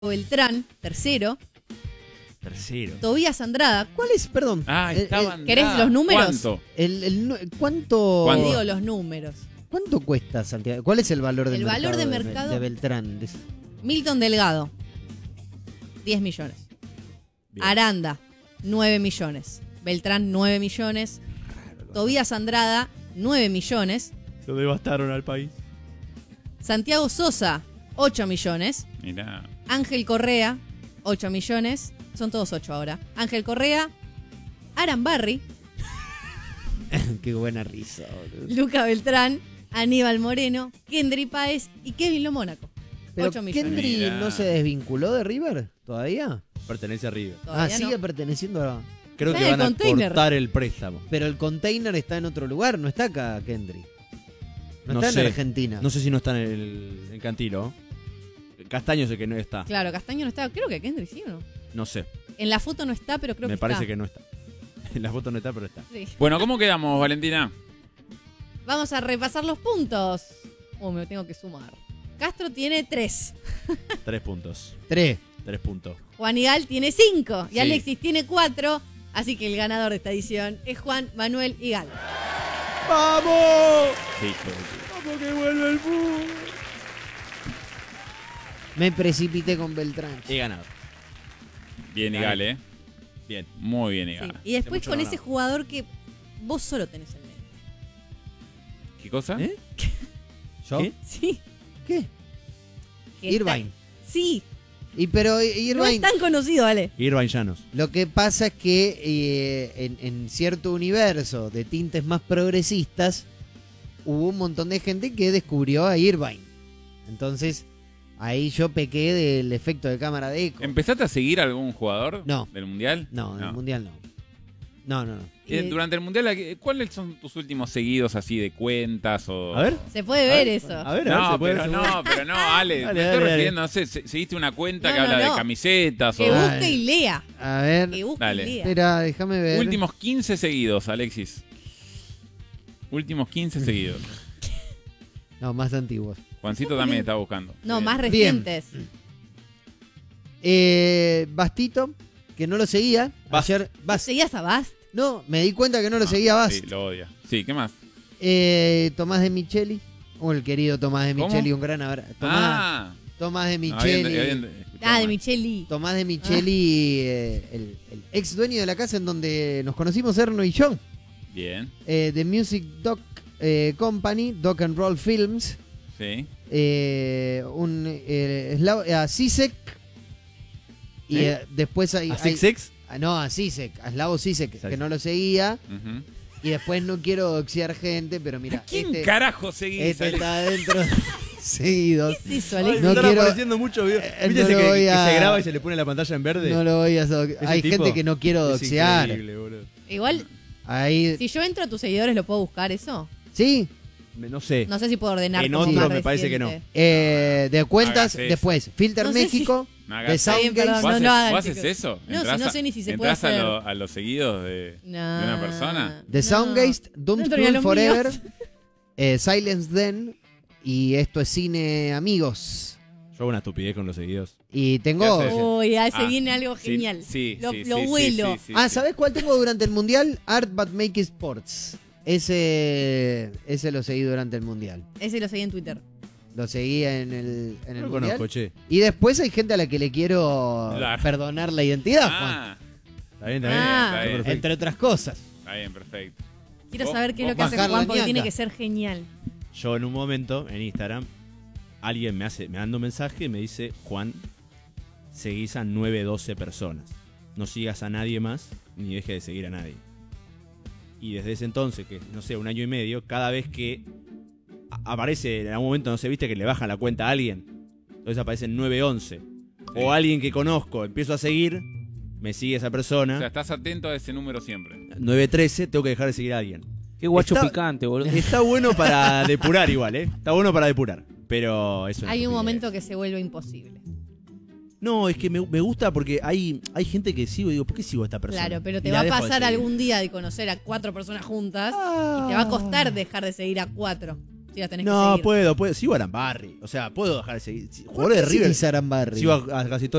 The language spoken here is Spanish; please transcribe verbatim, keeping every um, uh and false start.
Beltrán, tercero. Tercero. Tobías Andrada. ¿Cuál es? Perdón. Ah, Eh, estaba eh, ¿Querés los números? ¿Cuánto? el, el nu- ¿Cuánto, Te ¿Cuánto? digo los números. ¿Cuánto cuesta Santiago? ¿Cuál es el valor de El mercado, valor de de, mercado- de Beltrán? De- Milton Delgado, diez millones. Bien. Aranda, nueve millones. Beltrán, nueve millones. Tobías Andrada, nueve millones. Lo devastaron al país. Santiago Sosa, ocho millones. Mirá. Ángel Correa, ocho millones. Son todos ocho ahora. Ángel Correa, Aran Barry, Qué buena risa, boludo. Luca Beltrán, Aníbal Moreno, Kendry Páez y Kevin Lo Mónaco. Pero ocho millones. Kendry Mirá. no se desvinculó de River todavía. Pertenece a River. Ah, Todavía sigue no. perteneciendo a... Creo Está que en el van a container. cortar el préstamo. Pero el container está en otro lugar, no está acá Kendry. No, No está sé. en Argentina. No sé si no está en el en Cantilo. Castaño sé que no está. Claro, Castaño no está. Creo que Kendry sí o no. No sé. En la foto no está, pero creo Me que parece está. que no está. En la foto no está, pero está. Sí. Bueno, ¿cómo quedamos, Valentina? Vamos a repasar los puntos. Oh, me tengo que sumar. Castro tiene tres. Tres puntos. Tres. Tres puntos. Juan Igal tiene cinco. Y Sí. Alexis tiene cuatro. Así que el ganador de esta edición es Juan Manuel Igal. ¡Vamos! Sí, hijo de- ¡Vamos que vuelve el fútbol! Me precipité con Beltrán. He ganado. Bien, Igal, ¿eh? Bien. Muy bien, Sí. Igal. Y después mucho con no ese ganado. jugador que vos solo tenés en mente. ¿Qué cosa? ¿Eh? ¿Yo? ¿Qué? Sí. ¿Qué? que Irvine. está- Sí. Y pero No Irvine, es tan conocido, Ale. Irvine Llanos. lo que pasa es que eh, en, en cierto universo de tintes más progresistas hubo un montón de gente que descubrió a Irvine. Entonces ahí yo pequé del efecto de cámara de eco. ¿Empezaste a seguir a algún jugador No. del Mundial? No, en el mundial no. No, no, no. Eh, Y- Durante el Mundial, ¿a- ¿cuáles son tus últimos seguidos así de cuentas o...? A ver. Se puede ver eso. A ver, a ver, No, se puede pero se no, puede. pero no, Ale, Dale, me dale, estoy dale. refiriendo, no sé, se- seguiste una cuenta No, que no, habla no. de camisetas Que o... Ah, busque y lea. A ver, Que busque Dale. y lea. espera, déjame ver. Últimos quince seguidos, Alexis. Últimos quince seguidos. No, más antiguos. Juancito también está buscando. No, Bien. más Bien. recientes. Eh, Bastito, que no lo seguía. Bast. Ayer, Bast. ¿Seguías a Bast? No, me di cuenta que no lo seguía Bast. Sí, lo odia. Sí, ¿qué más? Eh, Tomás de Micheli. O el querido Tomás de ¿Cómo? Micheli, un gran abrazo. Tomás, Ah, Tomás de no, había- Micheli. había escuchado Ah, de mal. Micheli. Tomás de Micheli, eh, el, el ex dueño de la casa en donde nos conocimos Erno y yo. Bien, Eh, The Music Doc eh, Company, Doc and Roll Films. sí. Eh, un eh, Slav- a Sisek. Y ¿Eh? eh, después hay. ¿A hay- Six Six? ah, no, a Sisek, a Slavo Sisek, Exacto. que no lo seguía. Ujú. Y después no quiero doxear gente, pero mira, ¿Quién este, carajo seguís, este Alex? está adentro seguidos. ¿Qué es eso, Ay, Alexis? No me están quiero- apareciendo mucho video. eh, ¿Viste no ese lo que, voy que a- se graba y se le pone la pantalla en verde? No lo voy a so- Ese Hay tipo gente que no quiero es doxear. increíble, boludo. Igual, Ahí. si yo entro a tus seguidores, ¿lo puedo buscar eso? Sí. Me- No sé. No sé si puedo ordenar. En como otro más me parece que reciente. Eh, de cuentas, hagas eso. después. Filter No sé México. No de hagas Está bien, Soundgate. perdón. ¿Vos No haces, lo hagan, vos haces chicos. eso? No, ¿Entrás si no a- sé ni si se ¿entrás puede a, hacer. lo- a los seguidos de, No. de una persona? The No. Soundgate, Doom No entro ni a Scroll los Forever, míos. eh, Silence Den y Esto es Cine Amigos. Yo hago una estupidez con los seguidos. Y tengo... ¿Qué haces? Uy, ahí se Ah, viene algo Sí, genial. Sí, lo sí, lo sí, vuelo. sí, sí, Ah, sí. ¿sabes cuál tengo durante el Mundial? Art But Make Sports. Ese, ese lo seguí durante el Mundial. Ese lo seguí en Twitter. Lo seguí en el, en el No lo Mundial. conozco, che. Y después hay gente a la que le quiero Claro. perdonar la identidad, Juan. Ah, Está bien, está bien. Ah. está bien, Perfecto. Entre otras cosas. está bien, perfecto. Quiero Vos- saber qué es vos lo que hace bajar la Juan porque ñanga. tiene que ser genial. Yo en un momento, en Instagram, alguien me hace, me manda un mensaje y me dice, Juan, seguís a nueve doce personas. No sigas a nadie más, ni dejes de seguir a nadie. Y desde ese entonces, que no sé, un año y medio, cada vez que a- aparece, en algún momento, no sé, viste que le bajan la cuenta a alguien, entonces aparecen nueve once. O alguien que conozco, empiezo a seguir, me sigue esa O persona, sea, estás atento a ese número siempre. nueve trece, tengo que dejar de seguir a alguien. Qué guacho Está- picante, boludo. Está bueno para depurar igual, ¿eh? Está bueno para depurar. Pero es una Hay un estupidez. momento que se vuelve imposible. No, es que me, me gusta porque hay, hay gente que sigo y digo, ¿por qué sigo a esta persona? Claro, pero te Y va la a dejo de pasar seguir. algún día de conocer a cuatro personas juntas y te va a costar dejar de seguir a cuatro. Sí, las tenés que No, seguir. puedo, puedo. Sigo a Arambarri. O sea, puedo dejar de seguir. Si- Jugadores de ¿Por qué River. seguís a Arambarri? Sigo a, a casi todos